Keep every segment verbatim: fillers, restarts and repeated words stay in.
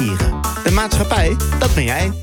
financieren. De maatschappij, dat ben jij.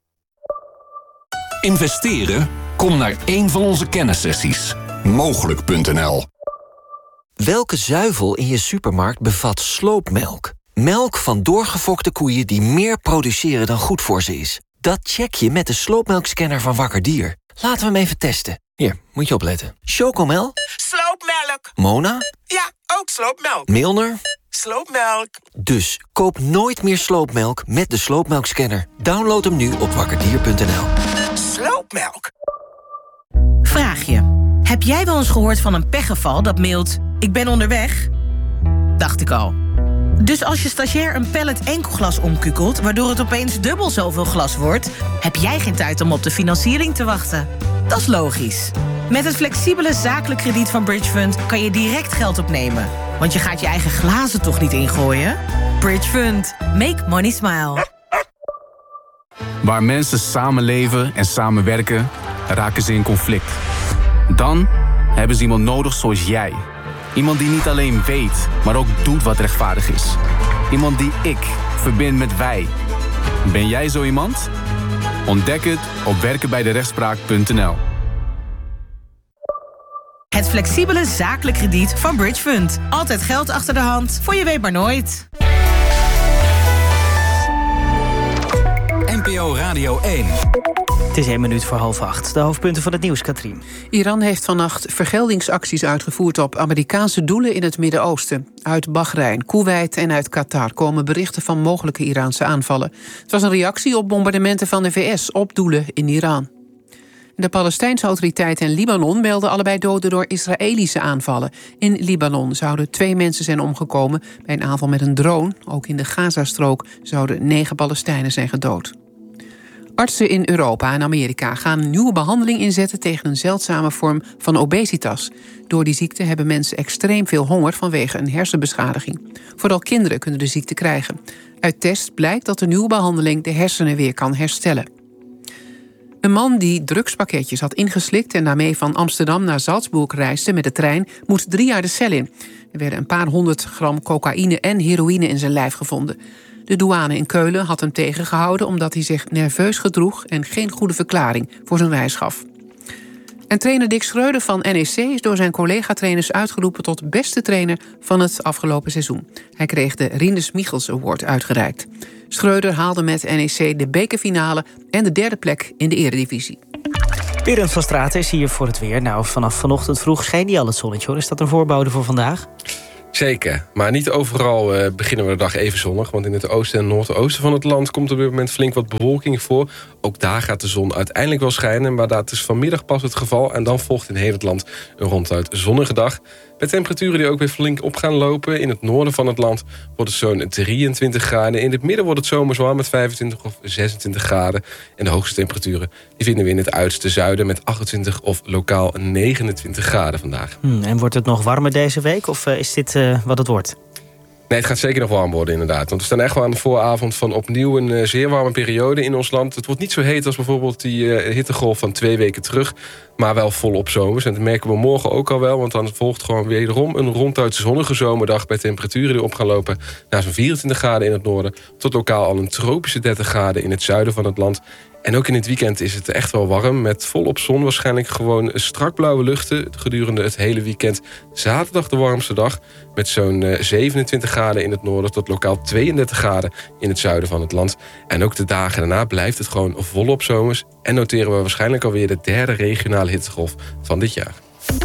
Investeren? Kom naar één van onze kennissessies. Mogelijk punt n l. Welke zuivel in je supermarkt bevat sloopmelk? Melk van doorgefokte koeien die meer produceren dan goed voor ze is. Dat check je met de sloopmelkscanner van Wakker Dier. Laten we hem even testen. Hier, moet je opletten. Chocomel? Sloopmelk. Mona? Ja, ook sloopmelk. Milner? Sloopmelk. Dus koop nooit meer sloopmelk met de sloopmelkscanner. Download hem nu op wakkerdier punt n l. Sloopmelk. Vraag je. Heb jij wel eens gehoord van een pechgeval dat mailt... ik ben onderweg? Dacht ik al. Dus als je stagiair een pallet enkelglas omkukelt... waardoor het opeens dubbel zoveel glas wordt... heb jij geen tijd om op de financiering te wachten. Dat is logisch. Met het flexibele zakelijk krediet van Bridgefund... kan je direct geld opnemen. Want je gaat je eigen glazen toch niet ingooien? Bridgefund. Make money smile. Waar mensen samenleven en samenwerken, raken ze in conflict. Dan hebben ze iemand nodig zoals jij. Iemand die niet alleen weet, maar ook doet wat rechtvaardig is. Iemand die ik verbind met wij. Ben jij zo iemand? Ontdek het op werken bij de rechtspraak punt n l. Het flexibele zakelijk krediet van Bridgefund. Altijd geld achter de hand, voor je weet maar nooit. N P O Radio één. Het is één minuut voor half acht. De hoofdpunten van het nieuws, Katrien. Iran heeft vannacht vergeldingsacties uitgevoerd op Amerikaanse doelen in het Midden-Oosten. Uit Bahrein, Koeweit en uit Qatar komen berichten van mogelijke Iraanse aanvallen. Het was een reactie op bombardementen van de V S op doelen in Iran. De Palestijnse autoriteiten in Libanon melden allebei doden door Israëlische aanvallen. In Libanon zouden twee mensen zijn omgekomen bij een aanval met een drone. Ook in de Gazastrook zouden negen Palestijnen zijn gedood. Artsen in Europa en Amerika gaan een nieuwe behandeling inzetten tegen een zeldzame vorm van obesitas. Door die ziekte hebben mensen extreem veel honger vanwege een hersenbeschadiging. Vooral kinderen kunnen de ziekte krijgen. Uit test blijkt dat de nieuwe behandeling de hersenen weer kan herstellen. Een man die drugspakketjes had ingeslikt en daarmee van Amsterdam naar Salzburg reisde met de trein, moet drie jaar de cel in. Er werden een paar honderd gram cocaïne en heroïne in zijn lijf gevonden. De douane in Keulen had hem tegengehouden omdat hij zich nerveus gedroeg en geen goede verklaring voor zijn reis gaf. En trainer Dick Schreuder van N E C is door zijn collega-trainers uitgeroepen tot beste trainer van het afgelopen seizoen. Hij kreeg de Rinus Michels Award uitgereikt. Schreuder haalde met N E C de bekerfinale en de derde plek in de eredivisie. Berend van Straten is hier voor het weer. Nou, vanaf vanochtend vroeg scheen die al het zonnetje, hoor. Is dat een voorbode voor vandaag? Zeker, maar niet overal uh, beginnen we de dag even zonnig. Want in het oosten en noordoosten van het land komt op dit moment flink wat bewolking voor. Ook daar gaat de zon uiteindelijk wel schijnen, maar dat is vanmiddag pas het geval. En dan volgt in heel het land een ronduit zonnige dag. Met temperaturen die ook weer flink op gaan lopen. In het noorden van het land wordt het zo'n drieëntwintig graden. In het midden wordt het zomers warm met vijfentwintig of zesentwintig graden. En de hoogste temperaturen die vinden we in het uiterste zuiden met achtentwintig of lokaal negenentwintig graden vandaag. Hmm, en wordt het nog warmer deze week of uh, is dit uh, wat het wordt? Nee, het gaat zeker nog warm worden inderdaad. Want we staan echt wel aan de vooravond van opnieuw een uh, zeer warme periode in ons land. Het wordt niet zo heet als bijvoorbeeld die uh, hittegolf van twee weken terug. Maar wel volop zomers. En dat merken we morgen ook al wel. Want dan volgt gewoon wederom een ronduit zonnige zomerdag bij temperaturen die op gaan lopen naar zo'n vierentwintig graden in het noorden. Tot lokaal al een tropische dertig graden in het zuiden van het land. En ook in het weekend is het echt wel warm. Met volop zon waarschijnlijk gewoon strak blauwe luchten gedurende het hele weekend. Zaterdag de warmste dag met zo'n zevenentwintig graden in het noorden tot lokaal tweeëndertig graden in het zuiden van het land. En ook de dagen daarna blijft het gewoon volop zomers. En noteren we waarschijnlijk alweer de derde regionale hittegolf van dit jaar.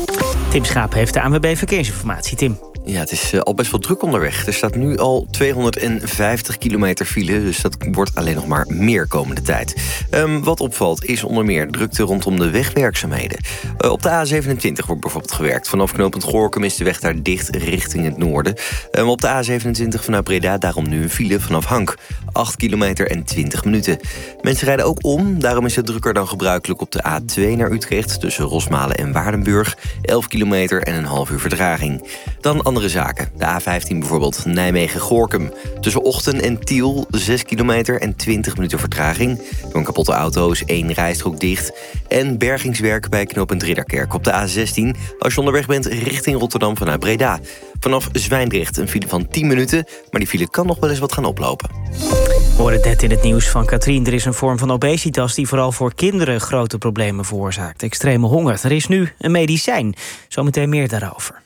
Tim Schaap heeft de A N W B Verkeersinformatie. Tim. Ja, het is uh, al best wel druk onderweg. Er staat nu al tweehonderdvijftig kilometer file, dus dat wordt alleen nog maar meer komende tijd. Um, wat opvalt is onder meer drukte rondom de wegwerkzaamheden. Uh, op de A zevenentwintig wordt bijvoorbeeld gewerkt. Vanaf knooppunt Gorinchem is de weg daar dicht richting het noorden. Um, op de A zevenentwintig vanuit Breda daarom nu een file vanaf Hank. acht kilometer en twintig minuten. Mensen rijden ook om, daarom is het drukker dan gebruikelijk op de A twee naar Utrecht tussen Rosmalen en Waardenburg. elf kilometer en een half uur vertraging. Dan andere zaken. De A vijftien bijvoorbeeld, Nijmegen-Gorinchem. Tussen Ochten en Tiel, zes kilometer en twintig minuten vertraging. Door een kapotte auto is één rijstrook dicht. En bergingswerk bij knooppunt Ridderkerk op de A zestien... als je onderweg bent richting Rotterdam vanuit Breda. Vanaf Zwijndrecht een file van tien minuten... maar die file kan nog wel eens wat gaan oplopen. We hoorden het net in het nieuws van Katrien. Er is een vorm van obesitas die vooral voor kinderen grote problemen veroorzaakt. Extreme honger. Er is nu een medicijn. Zometeen meer daarover.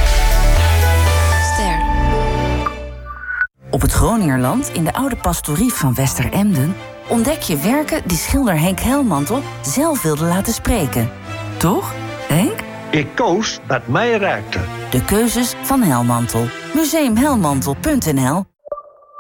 Ster. Op het Groningerland, in de oude pastorie van Westeremden, ontdek je werken die schilder Henk Helmantel zelf wilde laten spreken. Toch, Henk? Ik koos dat mij raakte. De keuzes van Helmantel. museum helmantel punt n l